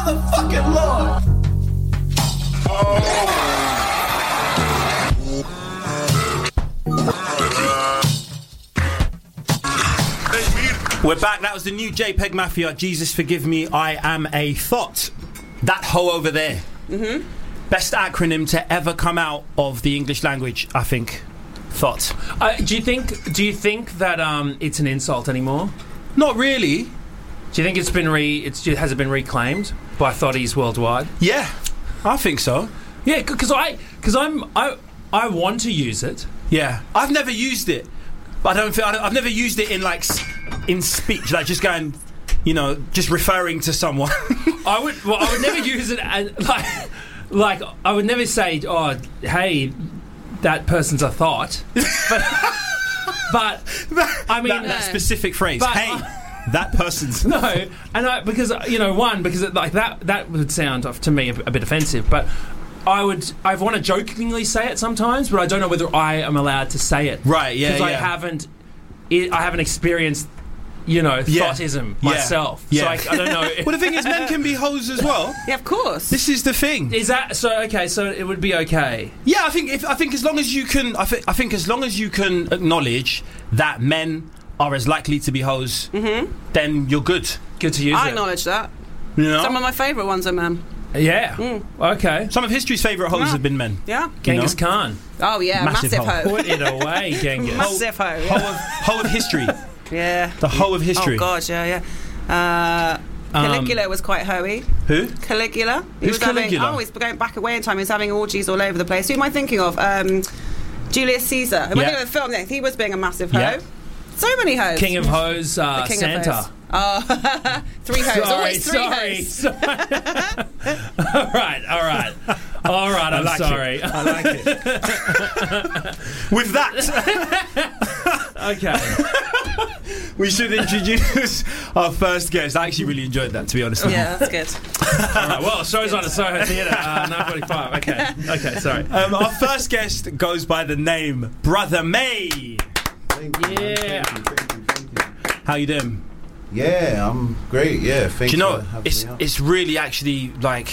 motherfucking Lord. We're back. That was the new JPEG Mafia. Jesus forgive me, I am a thought. That hoe over there. Mm-hmm. Best acronym to ever come out of the English language, I think. Thought. Do you think that it's an insult anymore? Not really. Do you think has it been reclaimed by thotties worldwide? Yeah, I think so. Yeah, because I want to use it. Yeah, I've never used it, but I've never used it in speech, like just going, just referring to someone. I would never use it as, like I would never say, oh, hey, that person's a thought. But I mean that specific phrase. Hey, that person's no, and because that would sound to me a bit offensive, but I want to jokingly say it sometimes, but I don't know whether I am allowed to say it. Right? Yeah. Because I haven't experienced thoughtism myself. Yeah. So I don't know. Well, the thing is, men can be hoes as well. Yeah, of course. This is the thing. Is that so? Okay, so it would be okay. Yeah, I think as long as you can, I think as long as you can acknowledge that men are as likely to be hoes, then you're good. Good to use I it. acknowledge that. Some of my favourite ones are men. Yeah. Okay. Some of history's favourite hoes have been men. Yeah. Genghis Khan. Oh yeah, massive hoe. Put it away, Genghis. Massive hoe. Yeah. Hoe of history. Yeah. The hoe of history. Oh god, yeah. Caligula was quite hoey. Who? Caligula. Who's Caligula? He's going back away in time. He was having orgies all over the place. Who am I thinking of? Julius Caesar. When they were filming, he was being a massive hoe. Yeah. So many hoes. King of hoes, King Santa. Of hoes. Oh, 3 hoes. Always 3 hoes. All right. I'm sorry. I like it. With that, okay, we should introduce our first guest. I actually really enjoyed that, to be honest. Yeah, that's good. All right. Well, show's on at Soho Theatre. 9:45. Okay. Sorry. Our first guest goes by the name Brother May. Thank you. Yeah. Thank you. How you doing? Yeah, I'm great. Yeah, thanks. Do you know, for having me on. it's really actually like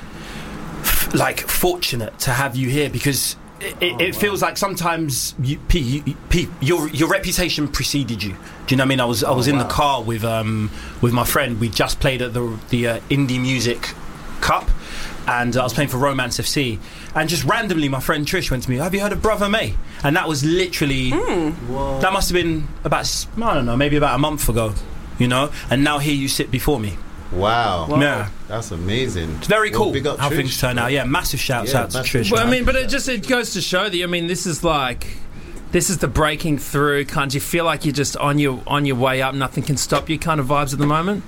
fortunate to have you here, because it feels like sometimes your reputation preceded you. Do you know what I mean? I was in the car with my friend. We just played at the Indie Music Cup, and I was playing for Romance FC, and just randomly my friend Trish went to me, have you heard of Brother May? And that was literally that must have been about, I don't know, maybe about a month ago, and now here you sit before me. Wow. Yeah, that's amazing. it's very cool big up how Trish. things turn out. Yeah, massive shouts out to Trish. Well, I mean, but it goes to show that, this is the breaking through kind. Do you feel like you're just on your way up, nothing can stop you kind of vibes at the moment?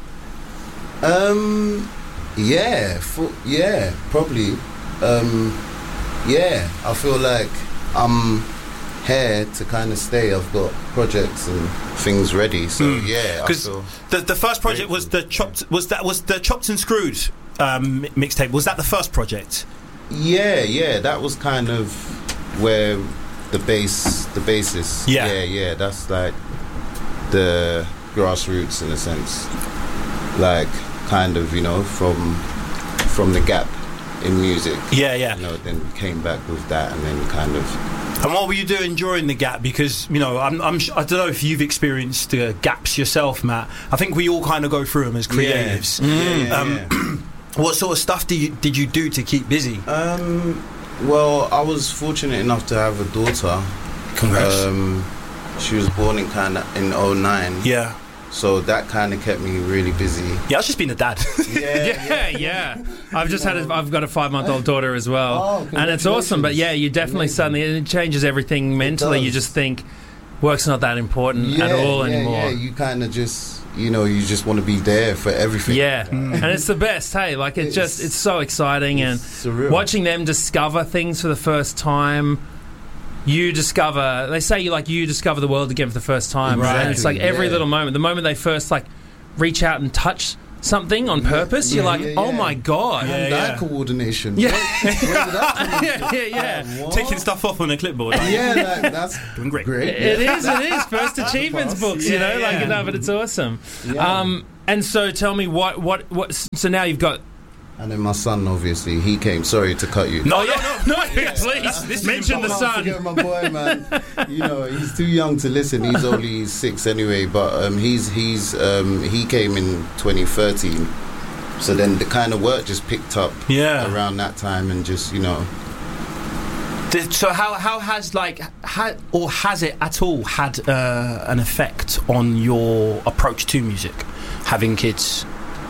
Yeah, probably. I feel like I'm here to kind of stay. I've got projects and things ready, so because the first project was the Chopped and Screwed mixtape. Was that the first project? Yeah, that was kind of where the basis. Yeah, that's like the grassroots in a sense, like kind of from the gap in music. Yeah. Then came back with that, and then kind of. And what were you doing during the gap? Because I don't know if you've experienced gaps yourself, Matt. I think we all kind of go through them as creatives. Yeah. What sort of stuff did you do to keep busy? Well, I was fortunate enough to have a daughter. Congrats. She was born in 2009. Yeah. So that kind of kept me really busy. Yeah, I was just being a dad. Yeah. I've got a 5-month-old daughter as well, and it's awesome. But yeah, you definitely suddenly it changes everything mentally. You just think work's not that important at all anymore. Yeah, you kind of just you just want to be there for everything. Yeah, and it's the best. Hey, like it's so exciting, and surreal. Watching them discover things for the first time. You discover the world again for the first time. Exactly, and it's like every little moment. The moment they first reach out and touch something on purpose, you're like, oh my god. Hand-eye coordination. Yeah. Where did that come from? Yeah. Taking stuff off on a clipboard. That's doing great. It is. First achievements books, but it's awesome. Yeah. And so tell me what. So now you've got. And then my son, obviously, he came. Sorry to cut you. No, please. Mention the son. My boy, man. He's too young to listen. He's only 6 anyway. But he came in 2013. So then the kind of work just picked up around that time, and just So how has has it at all had an effect on your approach to music, having kids?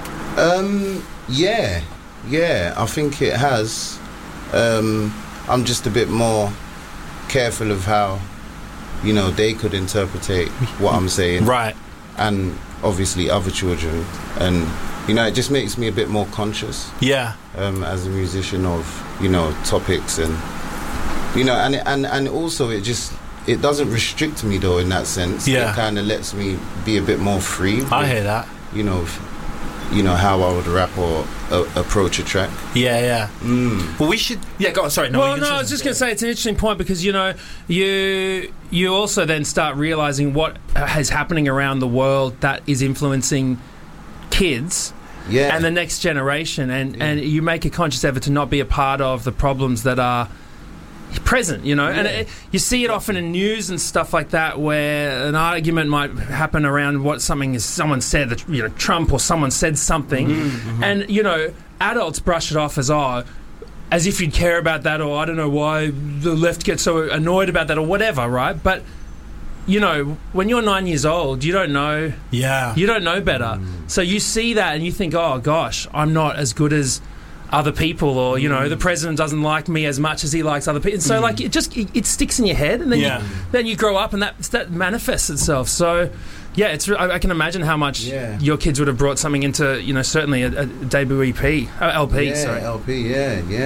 Yeah, I think it has. I'm just a bit more careful of how, they could interpret what I'm saying. Right. And obviously other children. And, it just makes me a bit more conscious. Yeah. As a musician of, topics and, and also it doesn't restrict me though in that sense. Yeah. It kind of lets me be a bit more free. I hear that. How I would rap or approach a track. Yeah. Well, we should. Yeah, go on. Sorry. I was just going to say it's an interesting point because you also then start realizing what is happening around the world that is influencing kids. Yeah. And the next generation, and you make a conscious effort to not be a part of the problems that are present, and you see it often in news and stuff like that, where an argument might happen around what someone said, that Trump or someone said something, and adults brush it off as if you'd care about that, or I don't know why the left gets so annoyed about that or whatever, right? But when you're 9 years old, you don't know. Yeah, you don't know better, so you see that and you think, oh gosh, I'm not as good as other people, or the president doesn't like me as much as he likes other people. So it sticks in your head, and then you grow up, and that manifests itself. So I can imagine how much your kids would have brought something into certainly a debut EP, LP. LP.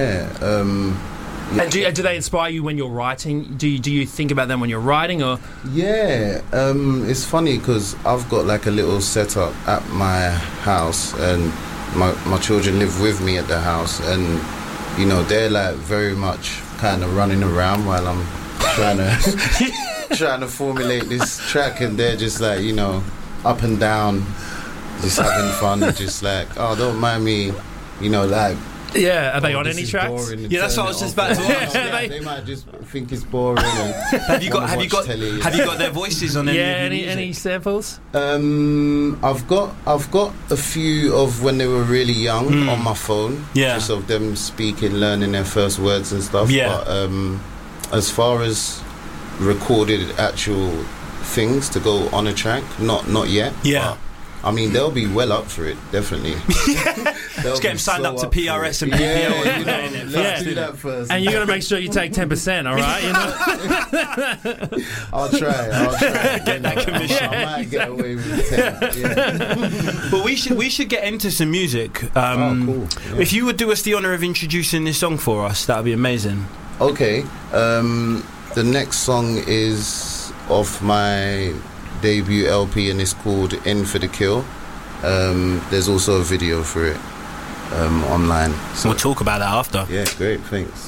And do they inspire you when you're writing? Do you think about them when you're writing, or? It's funny because I've got like a little setup at my house, and my children live with me at the house, and they're like very much kind of running around while I'm trying to formulate this track, and they're just like up and down, just having fun, just like, oh, don't mind me, like. Yeah, are they on any tracks? Yeah, that's what I was just about to ask. They might just think it's boring. And have you got their voices on any? Yeah, any samples? I've got a few of when they were really young on my phone. Yeah, just of them speaking, learning their first words and stuff. Yeah, but as far as recorded actual things to go on a track, not yet. Yeah. I mean, they'll be well up for it, definitely. Just get them signed up to PRS and PPL. Let's do that first. And you got to make sure you take 10%, all right? I'll try. Get that commission. I might get away with 10. Yeah. Well, we should get into some music. Cool. Yeah. If you would do us the honour of introducing this song for us, that would be amazing. Okay. The next song is off my debut LP, and it's called In For The Kill. There's also a video for it online, so we'll talk about that after. Yeah, great, thanks.